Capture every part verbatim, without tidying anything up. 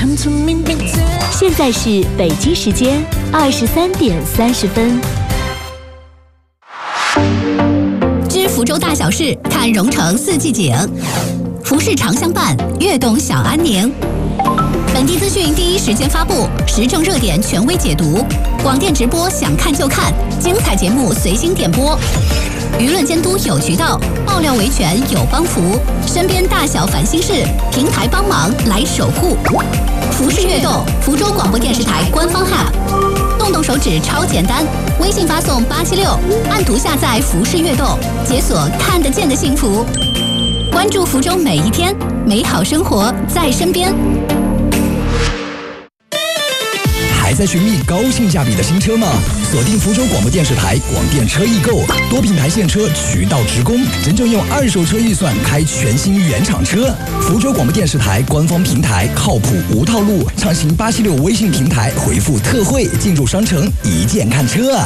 现在是北京时间二十三点三十分。 知福州大小事，看蓉城四季景。服饰长相伴，悦动小安宁。本地资讯第一时间发布，时政热点权威解读，广电直播想看就看，精彩节目随心点播。舆论监督有渠道，爆料维权有帮扶，身边大小烦心事，平台帮忙来守护。服饰悦动，福州广播电视台官方 App， 动动手指超简单，微信发送八七六，按图下载服饰悦动，解锁看得见的幸福。关注福州每一天，美好生活在身边。 还在寻觅高性价比的新车吗？锁定福州广播电视台广电车易购，多品牌现车渠道直供，真正用二手车预算开全新原厂车。福州广播电视台官方平台靠谱无套路，畅行八七六微信平台回复特惠进入商城一键看车。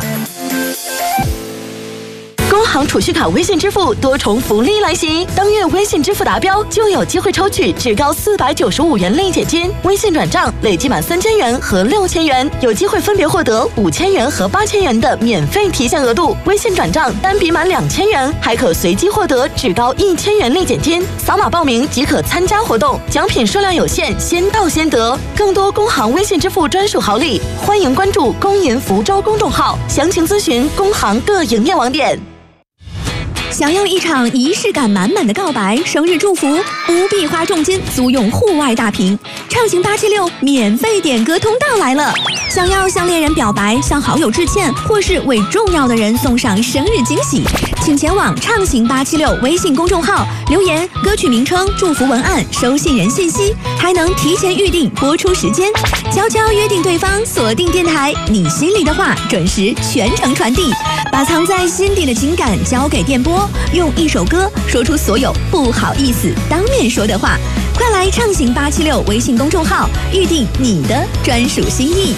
工行储蓄卡微信支付多重福利来袭，当月微信支付达标就有机会抽取至高四百九十五元立减金，微信转账累计满三千元和六千元，有机会分别获得五千元和八千元的免费提现额度。微信转账单笔满两千元，还可随机获得至高一千元立减金。扫码报名即可参加活动，奖品数量有限，先到先得。更多工行微信支付专属好礼，欢迎关注工银福州公众号，详情咨询工行各营业网点。 想要一场仪式感满满的告白、生日祝福，不必花重金租用户外大屏，畅行八七六免费点歌通道来了。想要向恋人表白、向好友致歉，或是为重要的人送上生日惊喜，请前往畅行八七六微信公众号留言歌曲名称、祝福文案、收信人信息，还能提前预定播出时间，悄悄约定对方锁定电台，你心里的话准时全程传递，把藏在心底的情感交给电波，用一首歌说出所有不好意思当面说的话。快来畅行八七六微信公众号预定你的专属心意。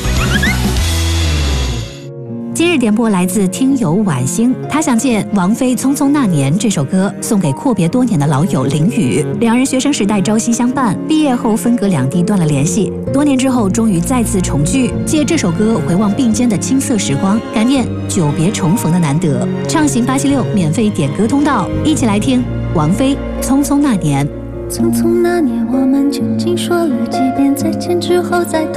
今日点播来自听友晚星，他想借王菲《匆匆那年》这首歌送给阔别多年的老友林雨，两人学生时代朝夕相伴，毕业后分隔两地断了联系，多年之后终于再次重聚，借这首歌回望并肩的青涩时光，感念久别重逢的难得。畅行八七六免费点歌通道，一起来听王菲《匆匆那年》。 匆匆那年，我们究竟说了几遍再见之后再